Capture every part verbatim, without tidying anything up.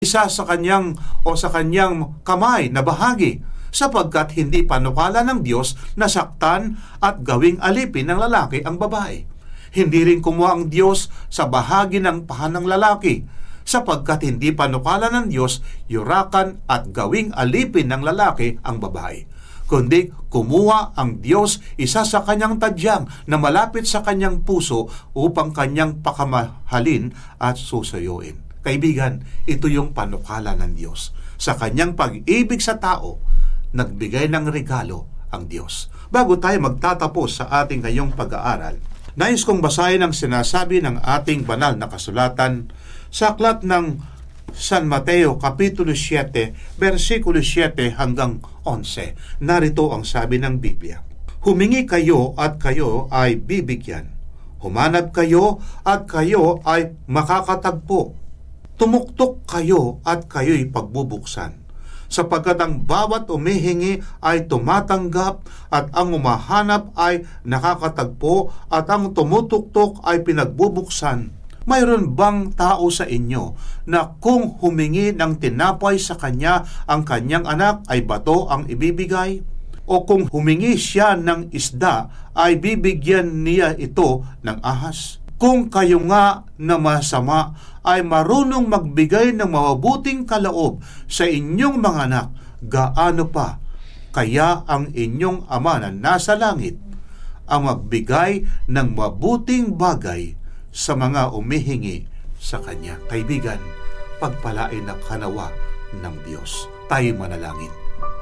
isa sa kanyang o sa kanyang kamay na bahagi, sapagkat hindi panukala ng Diyos na saktan at gawing alipin ng lalaki ang babae. Hindi rin kumuha ang Diyos sa bahagi ng paha ng lalaki, sapagkat hindi panukala ng Diyos yurakan at gawing alipin ng lalaki ang babae. Kundi kumuha ang Diyos isa sa kanyang tadyang na malapit sa kanyang puso upang kanyang pakamahalin at susuyuin. Kaibigan, ito yung panukala ng Diyos. Sa kanyang pag-ibig sa tao, nagbigay ng regalo ang Diyos. Bago tayo magtatapos sa ating ngayong pag-aaral, nais kong basahin ang sinasabi ng ating banal na kasulatan sa aklat ng San Mateo, Kapitulo siyete, versikulo siyete hanggang onse. Narito ang sabi ng Biblia. Humingi kayo at kayo ay bibigyan. Humanap kayo at kayo ay makakatagpo. Tumuktok kayo at kayo'y pagbubuksan. Sapagkat ang bawat umihingi ay tumatanggap at ang umahanap ay nakakatagpo at ang tumutuktok ay pinagbubuksan. Mayroon bang tao sa inyo na kung humingi ng tinapay sa kanya ang kanyang anak ay bato ang ibibigay? O kung humingi siya ng isda ay bibigyan niya ito ng ahas? Kung kayo nga na masama ay marunong magbigay ng mabuting kaloob sa inyong mga anak, gaano pa kaya ang inyong Ama na nasa langit ang magbigay ng mabuting bagay sa mga umihingi sa Kanya. Kaibigan, pagpalain na kanawa ng Diyos. Tayo manalangin.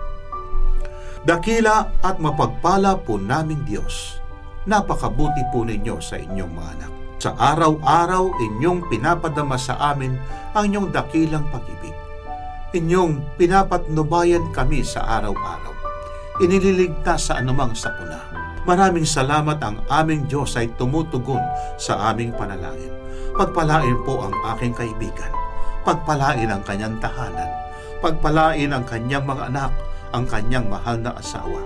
Dakila at mapagpala po naming Diyos, napakabuti po ninyo sa inyong mga anak. Sa araw-araw inyong pinapadama sa amin ang inyong dakilang pag-ibig. Inyong pinapatnubayan kami sa araw-araw. Inililigtas sa anumang sakuna. Maraming salamat, ang aming Diyos ay tumutugon sa aming panalangin. Pagpalain po ang aking kaibigan. Pagpalain ang kanyang tahanan. Pagpalain ang kanyang mga anak, ang kanyang mahal na asawa.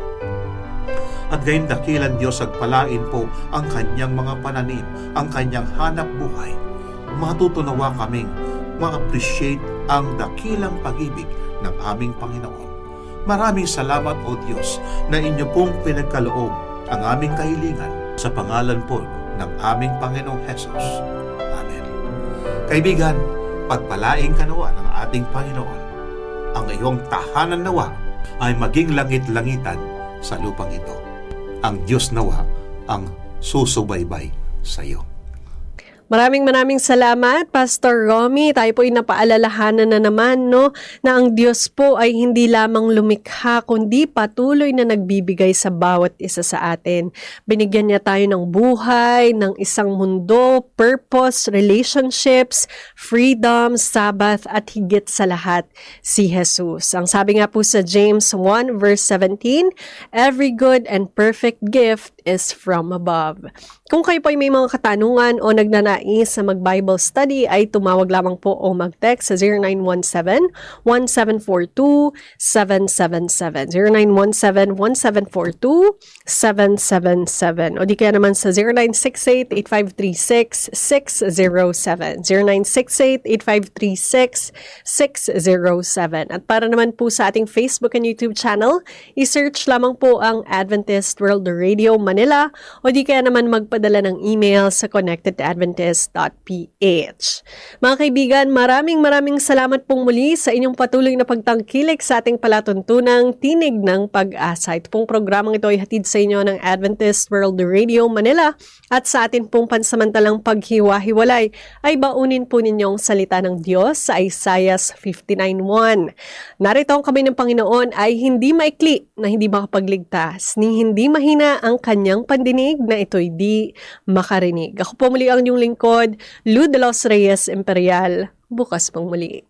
At gayon dakilan Diyos, agpalain po ang kanyang mga pananim, ang kanyang hanap buhay. Matutunawa kaming ma-appreciate ang dakilang pag-ibig ng aming Panginoon. Maraming salamat, O Diyos, na inyo pong pinagkaloob ang aming kahilingan sa pangalan po ng aming Panginoong Hesus. Amen. Kaibigan, pagpalain ka nawa ng ating Panginoon. Ang iyong tahanan nawa ay maging langit-langitan sa lupang ito. Ang Diyos nawa ang susubaybay sa iyo. Maraming maraming salamat, Pastor Romy. Tayo po ay napaalalahanan na naman, no, na ang Diyos po ay hindi lamang lumikha, kundi patuloy na nagbibigay sa bawat isa sa atin. Binigyan niya tayo ng buhay, ng isang mundo, purpose, relationships, freedom, Sabbath, at higit sa lahat, si Jesus. Ang sabi nga po sa James one verse seventeen, every good and perfect gift is from above. Kung kayo po ay may mga katanungan o nagnanais na mag-Bible study, ay tumawag lamang po o mag-text sa zero nine one seven, one seven four two, seven seven seven. zero nine one seven, one seven four two, seven seven seven. O di kaya naman sa zero nine six eight, eight five three six, six zero seven. zero nine six eight, eight five three six, six zero seven. At para naman po sa ating Facebook and YouTube channel, i-search lamang po ang Adventist World Radio Manila o di kaya naman magpadala ng email sa connected adventist dot p h. Mga kaibigan, maraming maraming salamat pong muli sa inyong patuloy na pagtangkilik sa ating palatuntunang Tinig ng Pag-asa. Ito pong programang ito ay hatid sa inyo ng Adventist World Radio Manila at sa atin pong pansamantalang paghiwa-hiwalay ay baunin po ninyong salita ng Diyos sa Isaiah fifty-nine one. Narito ang kami ng Panginoon ay hindi maikli na hindi makapagligtas, ni hindi mahina ang kanyang pandinig na ito'y di makarinig. Ako po muli ang inyong lingkod, Lou de los Reyes Imperial. Bukas pang muli.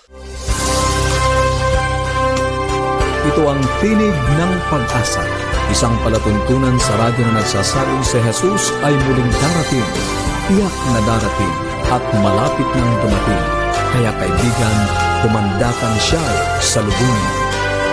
Ito ang Tinig ng Pag-asa, isang palatuntunan sa radyo na nagsasabing si Jesus ay muling darating, tiyak na darating at malapit nang dumating. Kaya kaibigan, kumandatan siya sa lubungin.